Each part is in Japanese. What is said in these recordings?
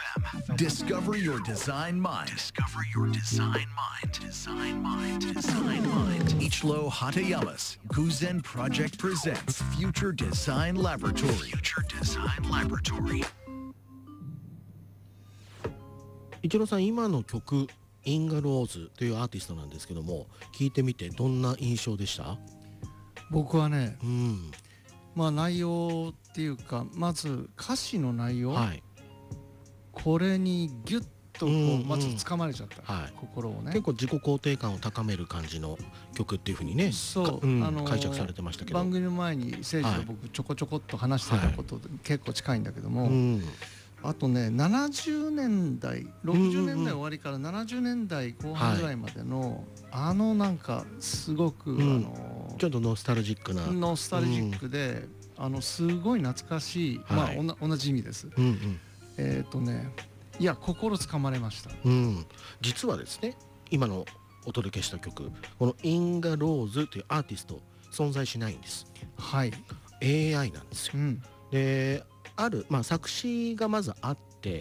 Discover your design mind. Discover your design mind. Design mind. Design mind. Ichiro Hatayama's Guzen Project presents Future Design Laboratory. Future Design Laboratory. イチローさん、今の曲インガローズというアーティストなんですけども、聞いてみてどんな印象でした？ 僕はね、内容っていうか、まず歌詞の内容、これにギュッとまず掴まれちゃった、心をね。 結構自己肯定感を高める感じの曲っていう風にね、解釈されてましたけど、 番組の前に誠司と僕ちょこちょこっと話してたことと結構近いんだけども、あとね、70年代60年代終わりから70年代後半ぐらいまでの、なんかすごく、 ちょっとノスタルジックですごい懐かしい、同じ意味です。いや、心つかまれました。 実はですね、今のお届けした曲、このインガローズというアーティスト存在しないんです。AI なんですよ。で、ある、作詞がまずあって、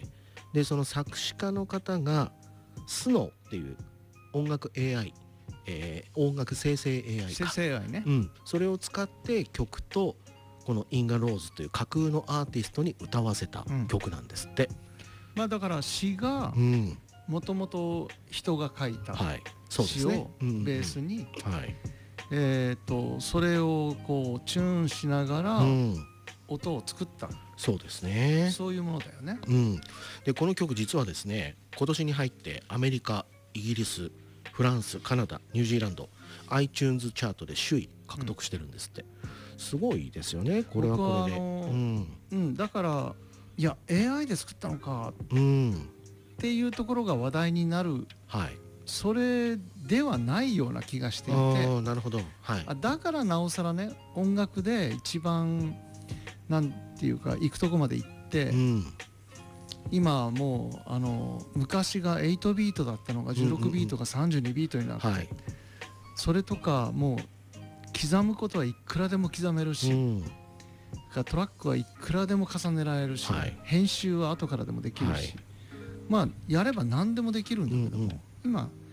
でその作詞家の方がスノーっていう音楽 AI、音楽生成 AI 生成 AI ね、 それを使って曲とこのインガローズという架空のアーティストに歌わせた曲なんですって。 だから詩がもともと人が書いた詩をベースに、それをこうチューンしながら音を作った、 そうですね、 そういうものだよね。 でこの曲実はですね、今年に入ってアメリカ、イギリス、フランス、カナダ、ニュージーランド iTunes チャートで首位獲得してるんですって。すごいですよね、これはこれで。 だからいや AI で作ったのかっていうところが話題になる、それではないような気がしていて、 なるほど、 だからなおさらね、音楽で一番なんていうか行くとこまで行って、今はもう昔が8ビートだったのが16ビートが32ビートになって、それとかもう刻むことはいくらでも刻めるし、トラックはいくらでも重ねられるし、編集は後からでもできるし、やれば何でもできるんだけども、今